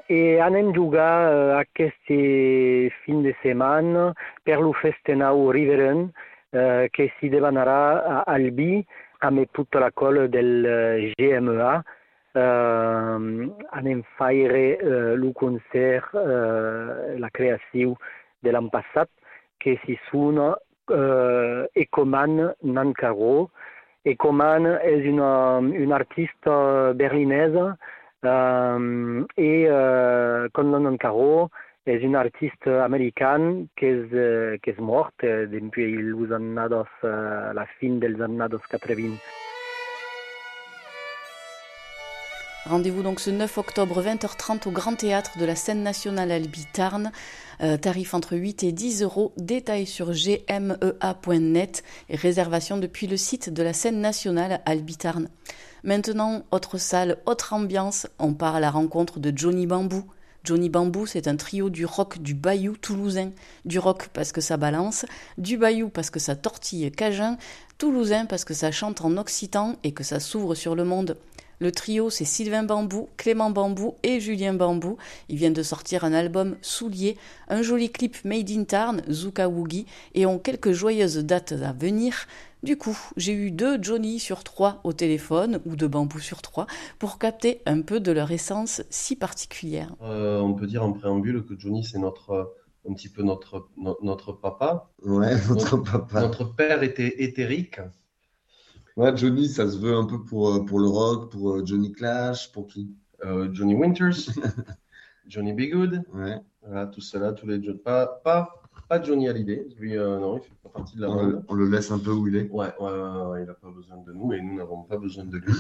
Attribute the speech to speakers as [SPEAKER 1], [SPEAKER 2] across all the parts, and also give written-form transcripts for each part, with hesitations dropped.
[SPEAKER 1] e anem jugar aquest fin de setmana per lo festenau Riveren che si devanarà a Albi amb tutta la colla del GMA. Anem faire lo concert, la creació de l'any passat, que si suona Ecoman Nancaro. Ecoman és una artista berlinesa con Nancaro és un artiste américain que és mort depuis la fin dels anys 80.
[SPEAKER 2] Rendez-vous donc ce 9 octobre 20h30 au Grand Théâtre de la Scène Nationale Albi Tarn. Tarif entre 8 et 10 euros. Détails sur gmea.net et réservation depuis le site de la Scène Nationale Albi Tarn. Maintenant, autre salle, autre ambiance. On part à la rencontre de Johnny Bambou. Johnny Bambou, c'est un trio du rock du Bayou toulousain. Du rock parce que ça balance, du Bayou parce que ça tortille cajun, toulousain parce que ça chante en occitan et que ça s'ouvre sur le monde. Le trio, c'est Sylvain Bambou, Clément Bambou et Julien Bambou. Ils viennent de sortir un album Souliers, un joli clip Made in Tarn, Zuka Woogie, et ont quelques joyeuses dates à venir. Du coup, j'ai eu 2 Johnny sur 3 au téléphone, ou 2 Bambou sur 3, pour capter un peu de leur essence si particulière.
[SPEAKER 3] On peut dire en préambule que Johnny, c'est un petit peu notre papa.
[SPEAKER 4] Ouais, notre papa.
[SPEAKER 3] Notre père était éthérique.
[SPEAKER 4] Ouais, Johnny, ça se veut un peu pour le rock, pour Johnny Clash, pour qui?
[SPEAKER 3] Johnny Winters, Johnny B. Good.
[SPEAKER 4] Ouais.
[SPEAKER 3] Voilà, tout cela, tous les Johnny. Pas Johnny Hallyday. Lui, non, il fait pas partie de la bande.
[SPEAKER 4] On le laisse un peu où il est.
[SPEAKER 3] Ouais, il n'a pas besoin de nous et nous n'avons pas besoin de lui.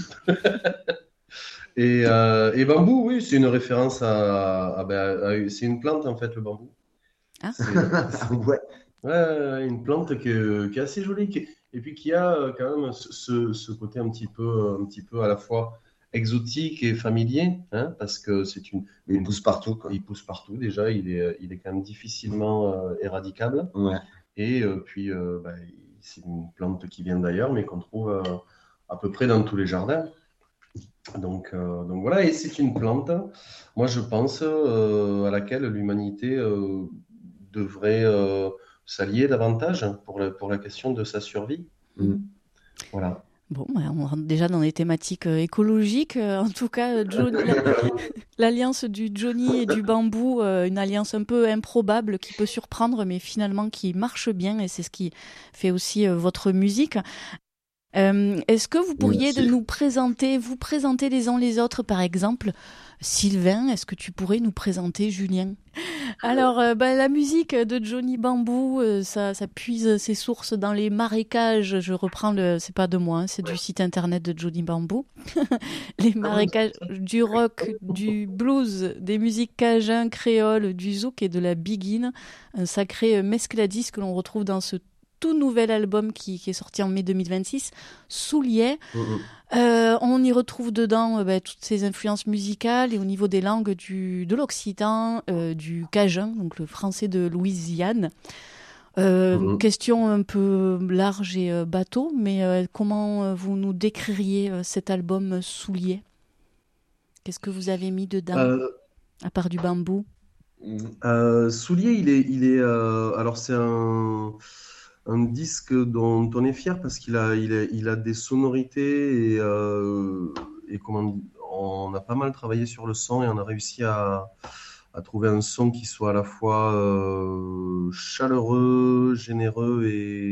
[SPEAKER 3] Et bambou, oui, c'est une référence c'est une plante en fait, le bambou.
[SPEAKER 2] Ah.
[SPEAKER 4] Ouais.
[SPEAKER 3] Ouais, une plante qui est assez jolie et puis qui a quand même ce côté un petit peu à la fois exotique et familier, hein, parce que
[SPEAKER 4] il pousse partout, quoi.
[SPEAKER 3] Il pousse partout déjà, il est quand même difficilement éradicable.
[SPEAKER 4] Ouais.
[SPEAKER 3] Et puis c'est une plante qui vient d'ailleurs, mais qu'on trouve à peu près dans tous les jardins. Donc voilà, et c'est une plante, moi je pense, à laquelle l'humanité devrait s'allier davantage pour la question de sa survie. Voilà.
[SPEAKER 2] Bon, on rentre déjà dans les thématiques écologiques. En tout cas, l'alliance du Johnny et du bambou, une alliance un peu improbable qui peut surprendre, mais finalement qui marche bien, et c'est ce qui fait aussi votre musique. Est-ce que vous pourriez vous présenter les uns les autres, par exemple? Sylvain, est-ce que tu pourrais nous présenter Julien? Alors, la musique de Johnny Bambou, ça puise ses sources dans les marécages. Je reprends c'est pas de moi, c'est du site internet de Johnny Bambou. Les marécages du rock, du blues, des musiques cajun, créoles, du zouk et de la biguine. Un sacré mescladis que l'on retrouve dans ce tout nouvel album qui est sorti en mai 2026, Souliers. On y retrouve dedans toutes ces influences musicales et au niveau des langues de l'occitan, du cajun, donc le français de Louisiane. Question un peu large et bateau, mais comment vous nous décririez cet album Souliers? Qu'est-ce que vous avez mis dedans, à part du bambou?
[SPEAKER 3] Souliers, il est alors c'est un disque dont on est fier parce qu'il a des sonorités et comment on a pas mal travaillé sur le son et on a réussi à trouver un son qui soit à la fois chaleureux, généreux et